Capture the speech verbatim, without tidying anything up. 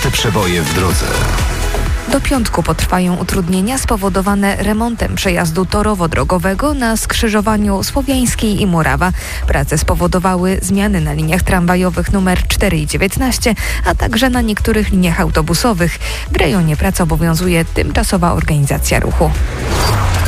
Największe przeboje w drodze. Do piątku potrwają utrudnienia spowodowane remontem przejazdu torowo-drogowego na skrzyżowaniu Słowiańskiej i Murawa. Prace spowodowały zmiany na liniach tramwajowych numer cztery i dziewiętnaście, a także na niektórych liniach autobusowych. W rejonie pracy obowiązuje tymczasowa organizacja ruchu.